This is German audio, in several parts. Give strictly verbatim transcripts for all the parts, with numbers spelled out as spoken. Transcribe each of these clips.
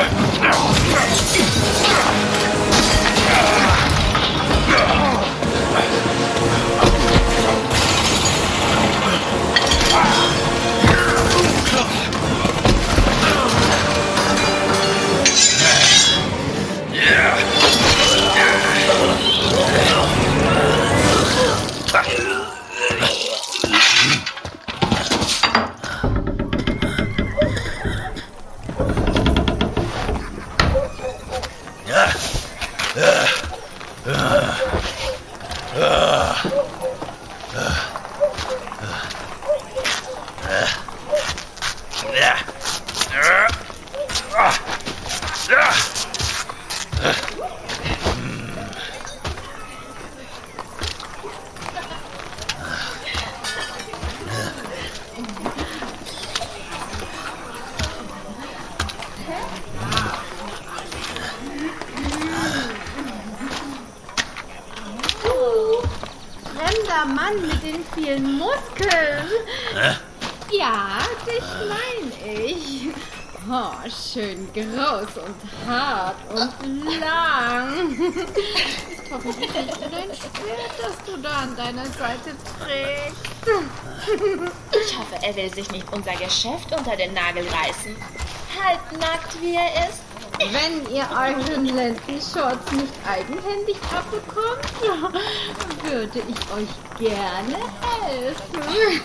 Fremder Mann mit den vielen Muskeln. Hä? Ja, dich meine ich. Oh, schön groß und hart und lang. Ist hoffentlich nicht dein Schwert, das du da an deiner Seite trägst. Ich hoffe, er will sich nicht unser Geschäft unter den Nagel reißen. Halbnackt, wie er ist. Wenn ihr euren Lendenschurz nicht eigenhändig abbekommt, würde ich euch gerne helfen.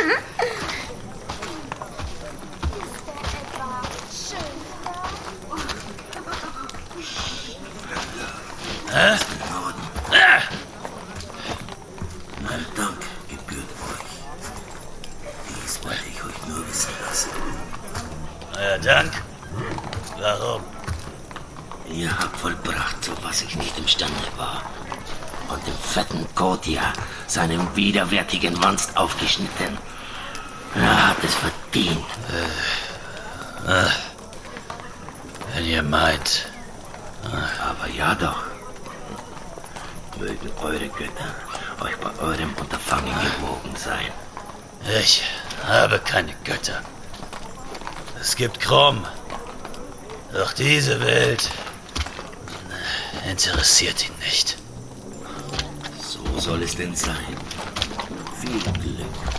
Hä? Ah! Mein Dank gebührt euch. Dies wollte ich euch nur wissen lassen. Euer Dank? Warum? Ihr habt vollbracht, zu was ich nicht imstande war. Und dem fetten Kotia seinem widerwärtigen Wanst aufgeschnitten. Er hat es verdient. Äh, äh, wenn ihr meint. Aber ja doch. Mögen eure Götter euch bei eurem Unterfangen gewogen sein. Ich habe keine Götter. Es gibt Chrom. Doch diese Welt interessiert ihn nicht. So soll es denn sein. Viel Glück.